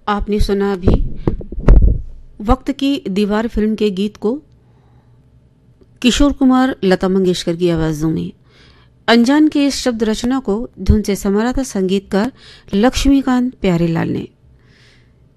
आपने सुना अभी वक्त की दीवार फिल्म के गीत को किशोर कुमार लता मंगेशकर की आवाजों में। अनजान के इस शब्द रचना को धुन से संवारा था संगीतकार लक्ष्मीकांत प्यारेलाल ने।